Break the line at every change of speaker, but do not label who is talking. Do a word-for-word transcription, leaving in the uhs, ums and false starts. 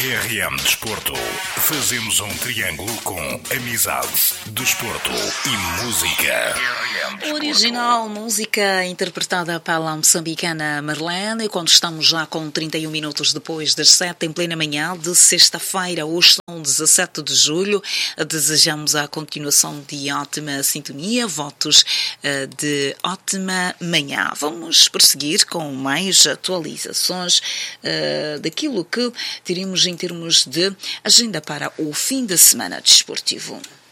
R M Desporto. Fazemos um triângulo com amizade, desporto e música.
Original música interpretada pela moçambicana Marlene, e quando estamos já com trinta e um minutos depois das sete, em plena manhã de sexta-feira, hoje são dezassete de julho, desejamos a continuação de ótima sintonia, votos uh, de ótima manhã. Vamos prosseguir com mais atualizações uh, daquilo que teríamos em termos de agenda para o fim de semana desportivo.